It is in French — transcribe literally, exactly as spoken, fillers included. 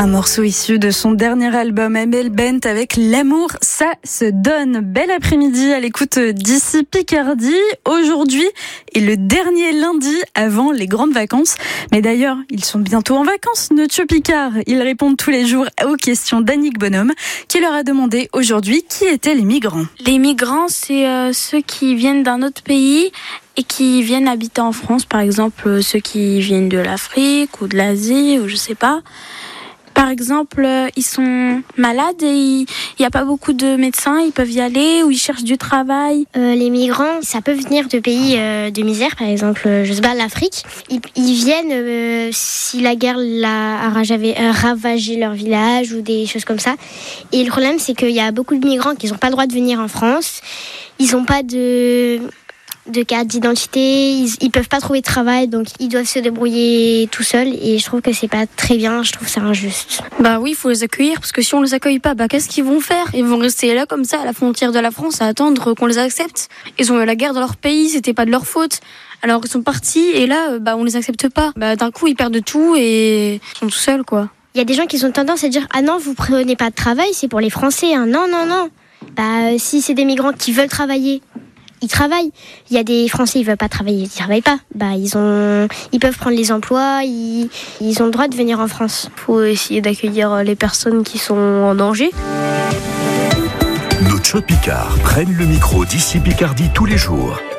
Un morceau issu de son dernier album Amel Bent avec L'amour, ça se donne. Bel après-midi à l'écoute d'ici Picardie. Aujourd'hui est le dernier lundi avant les grandes vacances. Mais d'ailleurs, ils sont bientôt en vacances, nos Tchou Picard. Ils répondent tous les jours aux questions d'Annick Bonhomme, qui leur a demandé aujourd'hui qui étaient les migrants. Les migrants, c'est euh, ceux qui viennent d'un autre pays et qui viennent habiter en France. Par exemple, ceux qui viennent de l'Afrique ou de l'Asie ou je sais pas. Par exemple, ils sont malades et il n'y a pas beaucoup de médecins, ils peuvent y aller ou ils cherchent du travail. Euh, les migrants, ça peut venir de pays euh, de misère, par exemple, je sais pas, l'Afrique. Ils, ils viennent euh, si la guerre l'a, a ravagé leur village ou des choses comme ça. Et le problème, c'est qu'il y a beaucoup de migrants qui n'ont pas le droit de venir en France. Ils n'ont pas de... de carte d'identité, ils, ils peuvent pas trouver de travail, donc ils doivent se débrouiller tout seuls et je trouve que c'est pas très bien, je trouve ça injuste. Bah oui, il faut les accueillir parce que si on les accueille pas, bah qu'est-ce qu'ils vont faire ? Ils vont rester là comme ça à la frontière de la France à attendre qu'on les accepte. Ils ont eu la guerre dans leur pays, c'était pas de leur faute. Alors ils sont partis et là, bah on les accepte pas. Bah d'un coup ils perdent tout et ils sont tout seuls quoi. Il y a des gens qui ont tendance à dire ah non vous prenez pas de travail, c'est pour les Français. Hein. Non non non. Bah si c'est des migrants qui veulent travailler. Ils travaillent. Il y a des Français, ils veulent pas travailler, ils travaillent pas. Bah, ils ont, ils peuvent prendre les emplois, ils, ils ont le droit de venir en France. Faut essayer d'accueillir les personnes qui sont en danger. Nos Tchou Picard prennent le micro d'ici Picardie tous les jours.